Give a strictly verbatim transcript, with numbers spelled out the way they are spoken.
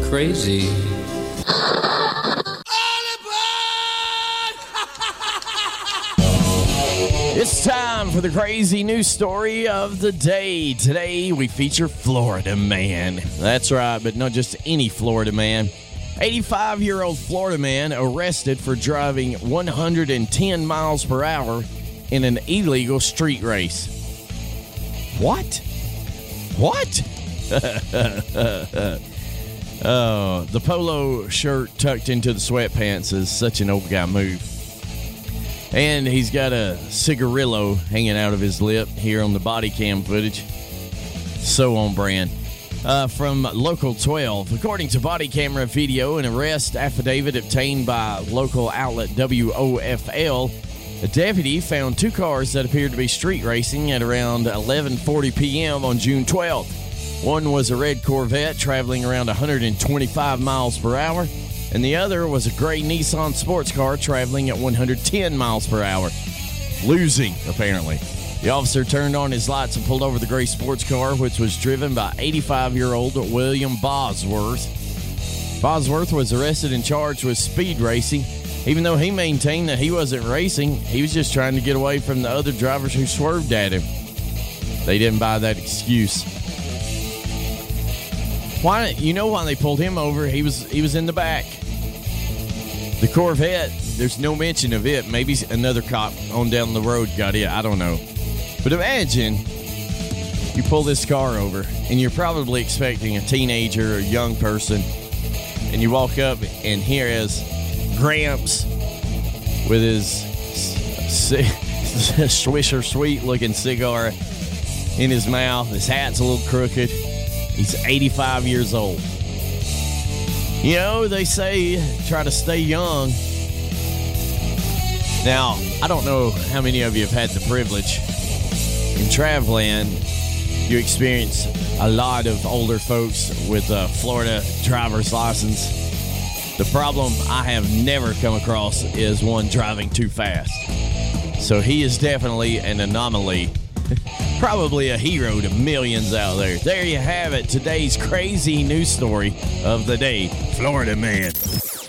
crazy. It's time for the crazy news story of the day. Today, we feature Florida man. That's right, but not just any Florida man. eighty-five-year-old Florida man arrested for driving one hundred ten miles per hour in an illegal street race. What? What? Oh, the polo shirt tucked into the sweatpants is such an old guy move. And he's got a cigarillo hanging out of his lip here on the body cam footage. So on brand. Uh, from Local twelve, according to body camera video, an arrest affidavit obtained by local outlet W O F L, a deputy found two cars that appeared to be street racing at around eleven forty p.m. on June twelfth. One was a red Corvette traveling around one hundred twenty-five miles per hour, and the other was a gray Nissan sports car traveling at one hundred ten miles per hour. Losing, apparently. The officer turned on his lights and pulled over the gray sports car, which was driven by eighty-five-year-old William Bosworth. Bosworth was arrested and charged with speed racing, even though he maintained that he wasn't racing. He was just trying to get away from the other drivers who swerved at him. They didn't buy that excuse. Why? You know why they pulled him over? He was he was in the back. The Corvette, there's no mention of it. Maybe another cop on down the road got it. I don't know. But imagine you pull this car over, and you're probably expecting a teenager or a young person, and you walk up, and here is Gramps with his Swisher Sweet-looking cigar in his mouth. His hat's a little crooked. He's eighty-five years old. You know, they say try to stay young. Now, I don't know how many of you have had the privilege. In Travland, you experience a lot of older folks with a Florida driver's license. The problem I have never come across is one driving too fast. So he is definitely an anomaly. Probably a hero to millions out there. There you have it. Today's crazy news story of the day. Florida man.